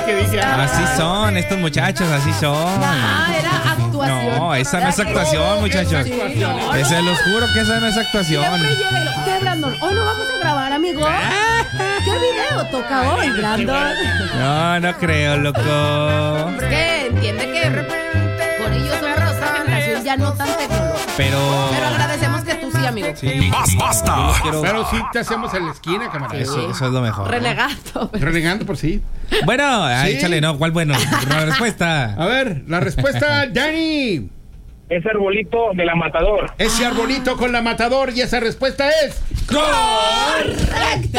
que dije. Así son, estos muchachos, así son. Ah, era actuación. No, esa no es actuación, muchachos. Se los juro que esa no es actuación. Siempre llega y ¿qué, Brandon? Hoy no vamos a grabar, amigo. ¿Qué video toca hoy, Brandon? No creo, loco. Es que entiende que por ellos son otra generación ya no tan tecnológica. Pero agradecemos que tú sí, amigo. sí, Basta. quiero- Pero sí te hacemos en la esquina, camarada. Eso es lo mejor. Renegando. Renegando por sí. Bueno, Sí. échale, no, ¿cuál bueno? La respuesta. A ver, la respuesta, Dani. Ese arbolito de la Matador. Ese arbolito con la Matador y esa respuesta es ¡Correcta!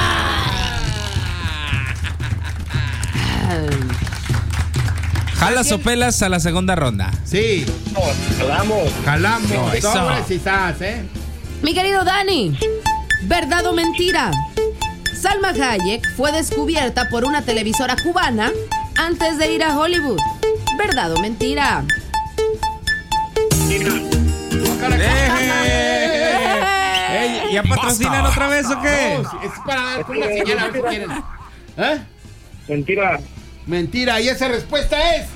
¿Jalas o pelas a la segunda ronda? sí. Jalamos. No, eso. Sobres y zas, ¿eh? Mi querido Dani, ¿verdad o mentira? Salma Hayek fue descubierta por una televisora cubana antes de ir a Hollywood. ¿Verdad o mentira? Ey, ¿ya patrocinan otra vez o qué? No, es para dar una señal a ver si quieren. ¿Eh? Mentira. Mentira, y esa respuesta es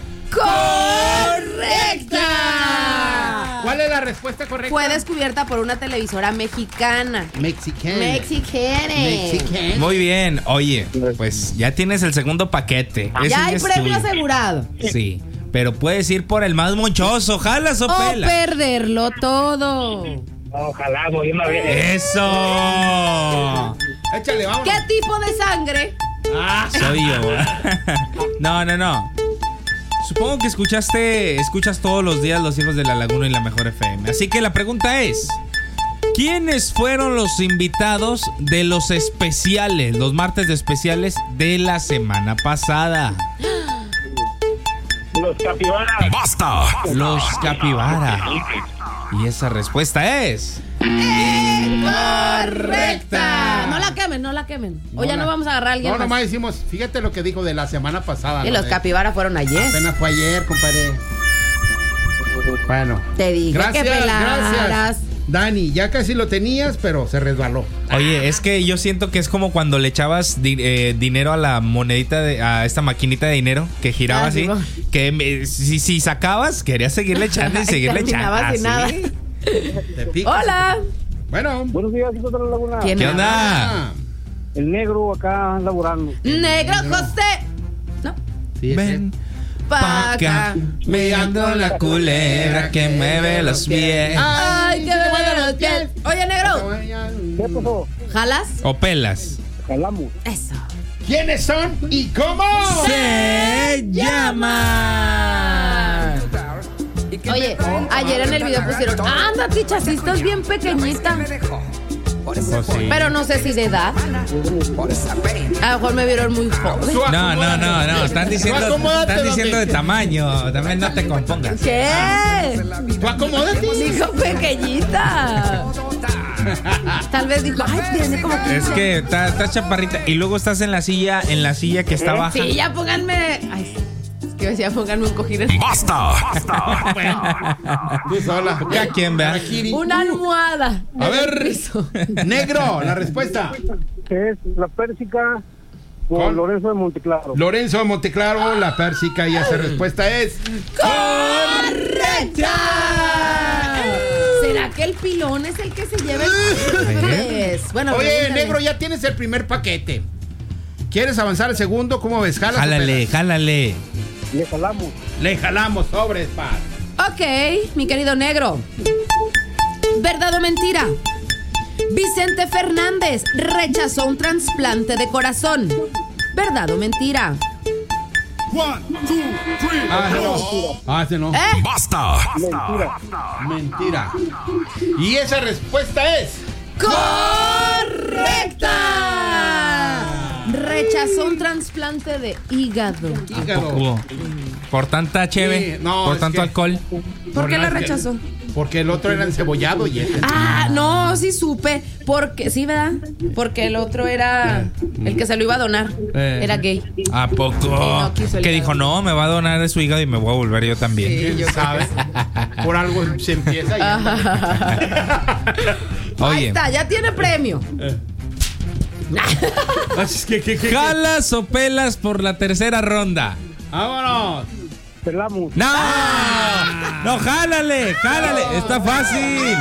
¡Correcta! ¿Cuál es la respuesta correcta? Fue descubierta por una televisora mexicana. Mexicana. Mexicana. Muy bien, oye, pues ya tienes el segundo paquete. Ese Ya hay es premio tuyo. asegurado. Sí, pero puedes ir por el más monchoso. ¿Jalas o O pelas? perderlo todo. Ojalá, voy una vez. ¡Eso! Échale, vamos. ¿Qué tipo de sangre? Soy yo. No. Supongo que escuchas todos los días Los Hijos de la Laguna y la Mejor FM. Así que la pregunta es: ¿quiénes fueron los invitados de los especiales, los martes de especiales de la semana pasada? Los capibaras. Los Capibara. Y esa respuesta es ¡Correcta! No la quemen. O ya no vamos a agarrar a alguien No, más. nomás decimos, fíjate lo que dijo de la semana pasada. Y ¿no? los capibaras fueron ayer. Apenas fue ayer, compadre. Bueno. Te dije que pelaras. Gracias. Dani, ya casi lo tenías, pero se resbaló. Oye, es que yo siento que es como cuando le echabas dinero a la monedita, a esta maquinita de dinero que giraba así. Simón. Que si sacabas, querías seguirle echando y seguirle echando. Terminaba sin nada. Te picas. Hola. Bueno. Buenos días, hijos de la Laguna. ¿Quién ¿Qué habla? onda? El negro acá laburando. Negro José. No. Sí, Ven Pa' acá. mirando la culebra que mueve los pies. Ay, que me mueven los pies. Oye, negro. ¿Qué pasó? ¿Jalas? O pelas. Jalamos. Eso. ¿Quiénes son y cómo? Se llama. Oye, ayer en el video pusieron, anda, ticha, si estás bien pequeñita. Pues sí. Pero no sé si de edad. A lo mejor me vieron muy joven. No. Están diciendo Acomódate de donde- tamaño. También no te compongas. ¿Qué? Tú acomódate. Dijo pequeñita. Tal vez dijo, ay, tiene como 15. Es que estás chaparrita y luego estás en la silla que está baja. Sí, ya pónganme. Ay, es que decía, pónganme un cojín. Tú sola. ¿A quién vea? Una almohada. A en el ver, piso. negro, la respuesta. Es la Pérsica ¿Con? con Lorenzo de Monteclaro. Lorenzo de Monteclaro, la pérsica, y esa respuesta es ¡Correcta! ¿Será que el pilón es el que se lleva el pues, bueno, Oye, pregúntale. negro, ya tienes el primer paquete. ¿Quieres avanzar al segundo? ¿Cómo ves? ¿Jalas o Jálale, pelas? jálale. Le jalamos. Le jalamos sobres, pa. Ok, mi querido negro. ¿Verdad o mentira? Vicente Fernández rechazó un trasplante de corazón. ¿Verdad o mentira? Ese no. ¿Eh? Mentira. Mentira. Y esa respuesta es ¡Correcta! Rechazó un trasplante de hígado. hígado. Por tanta cheve, Sí, no, por es tanto que- alcohol. ¿Por qué No, la es que- rechazó? Porque el otro era encebollado y este. Ah, no, sí supe. Porque, sí, ¿verdad? Porque el otro era el que se lo iba a donar. Era gay. ¿A poco? no quiso el Que hígado. dijo, no, me va a donar de su hígado y me voy a volver yo también. ¿Quién sabe? Por algo se empieza ya. Ahí Oye, está, ya tiene premio. ¿Qué? ¿Jalas o pelas por la tercera ronda? ¡Vámonos! Pelamos. ¡No! ¡No, jálale! Está fácil.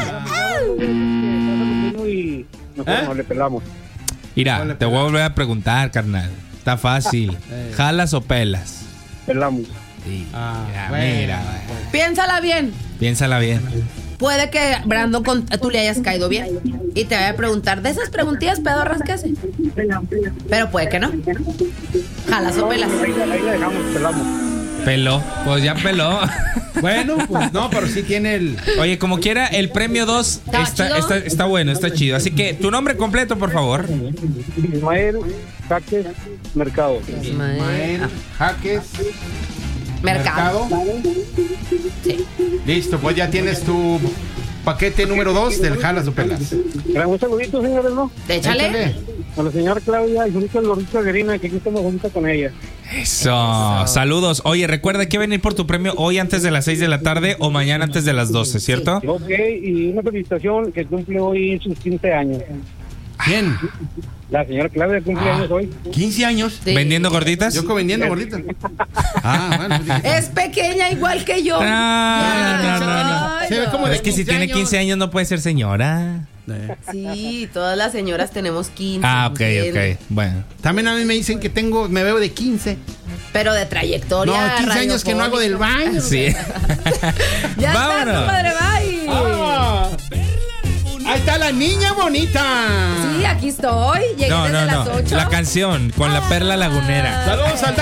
Y nosotros le pelamos. Mira, te voy a volver a preguntar, carnal. Está fácil. ¿Jalas o pelas? Pelamos. Sí. Bueno, Mira. Piénsala bien. Piénsala bien. Puede que Brandon tú le hayas caído bien y te vaya a preguntar de esas preguntillas pedorras que hace. Pero puede que no. ¿Jalas o pelas? Ahí la dejamos, pelamos. Peló. Pues ya peló. Bueno, pues no, pero sí tiene el... Oye, como quiera, el premio 2 está bueno, está chido. Así que, tu nombre completo, por favor. Ismael Jaques Mercado. Ismael Jaques Mercado. Sí. Listo, pues ya tienes tu paquete número 2 del Jalas o Pelas. Un saludito, señores, ¿no? Échale. A la señora Claudia y Julita Lorita Guerina, que aquí estamos juntos con ella. Eso. Saludos. Oye, recuerda que venir por tu premio hoy antes de las 6 de la tarde o mañana antes de las 12, ¿cierto? Ok, y una felicitación que cumple hoy sus 15 años. ¿Quién? La señora Claudia cumple años hoy. 15 años. Sí. ¿Vendiendo gorditas? Yo vendiendo gorditas. Bueno. Pues dije, Es pequeña igual que yo. No. Ay, Se ve como de Es que si 15 tiene años. 15 años no puede ser señora. Sí, todas las señoras tenemos 15. Ah, ok. Bueno. También a mí me dicen que me veo de 15. Pero de trayectoria. No, 15 años que no hago del baño. Sí. Ya Vámonos. está, compadre, bye. Ah, ahí está la niña bonita. Sí, aquí estoy. Llegué desde las 8. La canción con la perla lagunera. Saludos al